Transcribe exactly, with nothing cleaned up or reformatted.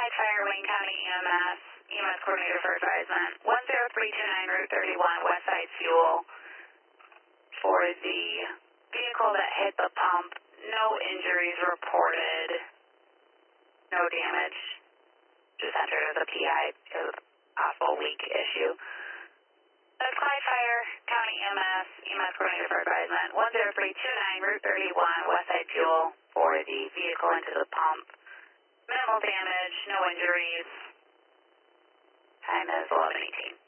Clyde Fire, Wayne County E M S, E M S coordinator for advisement, one zero three two nine Route thirty-one, Westside Fuel, for the vehicle that hit the pump. No injuries reported, no damage. Just entered as a P I, it was a possible leak issue. That's Clyde Fire, County E M S, E M S coordinator for advisement, one zero three two nine Route thirty-one, Westside Fuel, for the vehicle into the pump. Minimal damage, no injuries. Time is eleven eighteen.